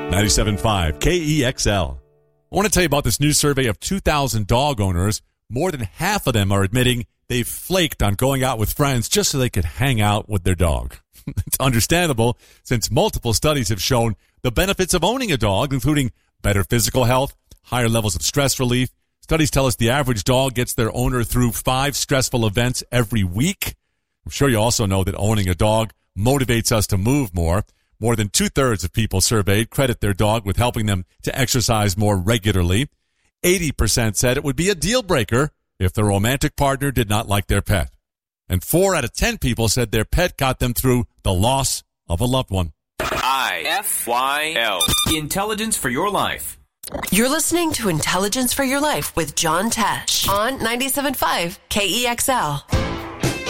97.5 KEXL. I want to tell you about this new survey of 2,000 dog owners. More than half of them are admitting they've flaked on going out with friends just so they could hang out with their dog. It's understandable since multiple studies have shown the benefits of owning a dog, including better physical health, higher levels of stress relief. Studies tell us the average dog gets their owner through 5 stressful events every week. I'm sure you also know that owning a dog motivates us to move more. More than 2/3 of people surveyed credit their dog with helping them to exercise more regularly. 80% said it would be a deal breaker if their romantic partner did not like their pet. And 4 out of 10 people said their pet got them through the loss of a loved one. IFYL. Intelligence for your life. You're listening to Intelligence for Your Life with John Tesh on 97.5 KEXL.